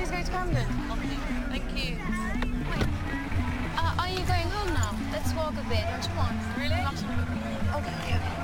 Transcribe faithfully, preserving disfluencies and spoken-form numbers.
always go to Camden. Thank you. Wait. Uh, are you going home now? Let's walk a bit. Don't you want? Really? Okay, okay.